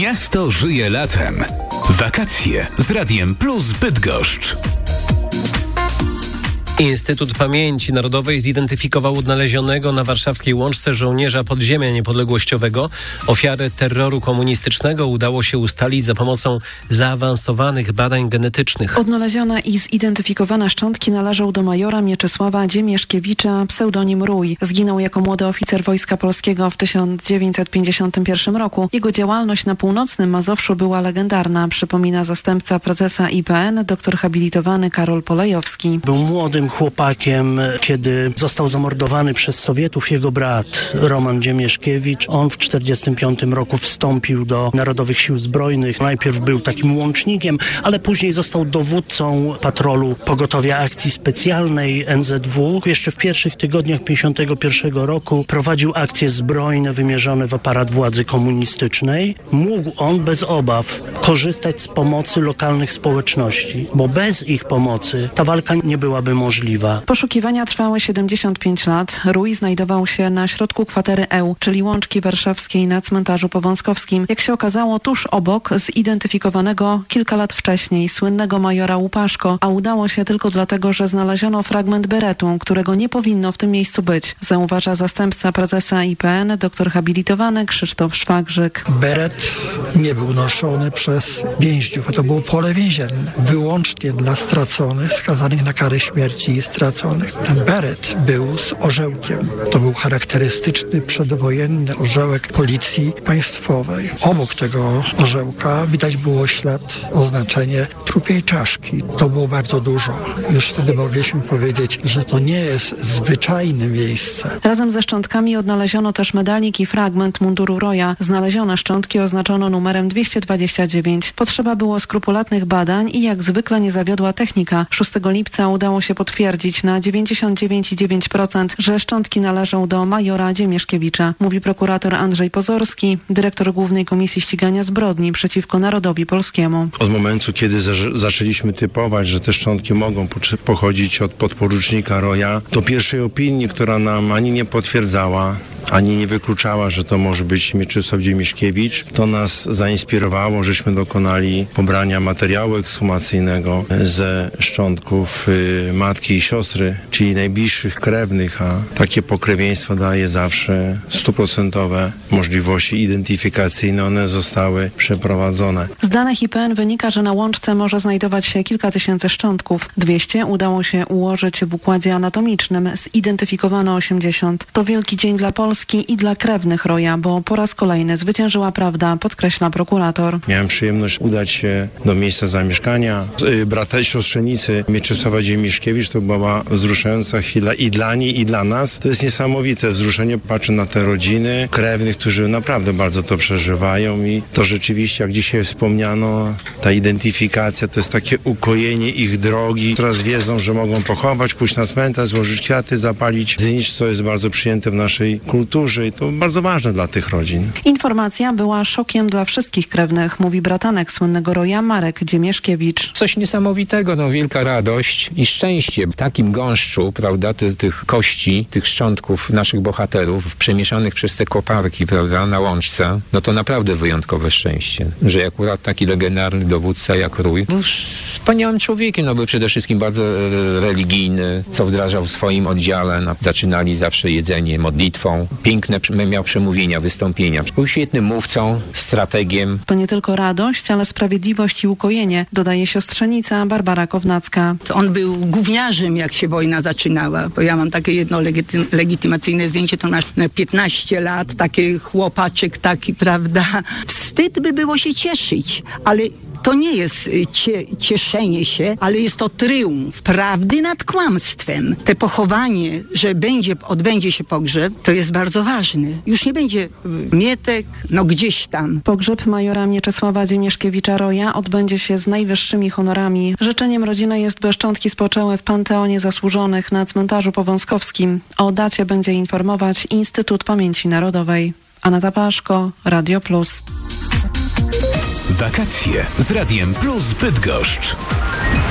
Miasto żyje latem. Wakacje z Radiem Plus Bydgoszcz. Instytut Pamięci Narodowej zidentyfikował odnalezionego na warszawskiej Łączce żołnierza podziemia niepodległościowego. Ofiarę terroru komunistycznego udało się ustalić za pomocą zaawansowanych badań genetycznych. Odnalezione i zidentyfikowane szczątki należą do majora Mieczysława Dziemieszkiewicza, pseudonim Rój. Zginął jako młody oficer Wojska Polskiego w 1951 roku. Jego działalność na północnym Mazowszu była legendarna, przypomina zastępca prezesa IPN, doktor habilitowany Karol Polejowski. Był młodym chłopakiem, kiedy został zamordowany przez Sowietów jego brat Roman Dziemieszkiewicz. On w 1945 roku wstąpił do Narodowych Sił Zbrojnych. Najpierw był takim łącznikiem, ale później został dowódcą patrolu Pogotowia Akcji Specjalnej NZW. Jeszcze w pierwszych tygodniach 1951 roku prowadził akcje zbrojne wymierzone w aparat władzy komunistycznej. Mógł on bez obaw korzystać z pomocy lokalnych społeczności, bo bez ich pomocy ta walka nie byłaby możliwa. Poszukiwania trwały 75 lat. Rój znajdował się na środku kwatery Eł, czyli Łączki Warszawskiej na cmentarzu powązkowskim. Jak się okazało, tuż obok zidentyfikowanego kilka lat wcześniej słynnego majora Łupaszko, a udało się tylko dlatego, że znaleziono fragment beretu, którego nie powinno w tym miejscu być, zauważa zastępca prezesa IPN, doktor habilitowany Krzysztof Szwagrzyk. Beret nie był noszony przez więźniów, to było pole więzienne, wyłącznie dla straconych, skazanych na karę śmierci i straconych. Ten beret był z orzełkiem. To był charakterystyczny przedwojenny orzełek Policji Państwowej. Obok tego orzełka widać było ślad, oznaczenie trupiej czaszki. To było bardzo dużo. Już wtedy mogliśmy powiedzieć, że to nie jest zwyczajne miejsce. Razem ze szczątkami odnaleziono też medalik i fragment munduru Roja. Znalezione szczątki oznaczono numerem 229. Potrzeba było skrupulatnych badań i jak zwykle nie zawiodła technika. 6 lipca udało się potwierdzić na 99,9%, że szczątki należą do majora Dziemieszkiewicza, mówi prokurator Andrzej Pozorski, dyrektor Głównej Komisji Ścigania Zbrodni przeciwko Narodowi Polskiemu. Od momentu, kiedy zaczęliśmy typować, że te szczątki mogą pochodzić od podporucznika Roja, do pierwszej opinii, która nam ani nie potwierdzała, ani nie wykluczała, że to może być Mieczysław Dziemieszkiewicz. To nas zainspirowało, żeśmy dokonali pobrania materiału ekshumacyjnego ze szczątków matki i siostry, czyli najbliższych krewnych, a takie pokrewieństwo daje zawsze 100% możliwości identyfikacyjne. One zostały przeprowadzone. Z danych IPN wynika, że na Łączce może znajdować się kilka tysięcy szczątków. 200 udało się ułożyć w układzie anatomicznym. Zidentyfikowano 80. To wielki dzień dla Polski i dla krewnych Roja, bo po raz kolejny zwyciężyła prawda, podkreśla prokurator. Miałem przyjemność udać się do miejsca zamieszkania brata i siostrzenicy Mieczysława Dziemieszkiewicz. To była wzruszająca chwila i dla niej, i dla nas. To jest niesamowite wzruszenie. Patrzę na te rodziny krewnych, którzy naprawdę bardzo to przeżywają i to rzeczywiście, jak dzisiaj wspomniano, ta identyfikacja to jest takie ukojenie ich drogi. Teraz wiedzą, że mogą pochować, pójść na cmentarz, złożyć kwiaty, zapalić znicz, co jest bardzo przyjęte w naszej kulturze i to bardzo ważne dla tych rodzin. Informacja była szokiem dla wszystkich krewnych, mówi bratanek słynnego Roja Marek Dziemieszkiewicz. Coś niesamowitego, wielka radość i szczęście. W takim gąszczu, prawda, tych kości, tych szczątków naszych bohaterów przemieszanych przez te koparki, prawda, na Łączce, to naprawdę wyjątkowe szczęście, że akurat taki legendarny dowódca jak Rój był wspaniałym człowiekiem, był przede wszystkim bardzo religijny, co wdrażał w swoim oddziale. Zaczynali zawsze jedzenie modlitwą. Piękne miał przemówienia, wystąpienia. Był świetnym mówcą, strategiem. To nie tylko radość, ale sprawiedliwość i ukojenie, dodaje siostrzenica Barbara Kownacka. On był gówniarzem, jak się wojna zaczynała, bo ja mam takie jedno legitymacyjne zdjęcie, to masz 15 lat, taki chłopaczek taki, prawda. Wstyd by było się cieszyć, ale to nie jest cieszenie się, ale jest to triumf prawdy nad kłamstwem. Te pochowanie, że odbędzie się pogrzeb, to jest bardzo ważne. Już nie będzie mietek, gdzieś tam. Pogrzeb majora Mieczysława Dziemieszkiewicza Roja odbędzie się z najwyższymi honorami. Życzeniem rodziny jest, by szczątki spoczęły w Panteonie Zasłużonych na cmentarzu powązkowskim. O dacie będzie informować Instytut Pamięci Narodowej. Aneta Paszko, Radio Plus. Wakacje z Radiem Plus Bydgoszcz.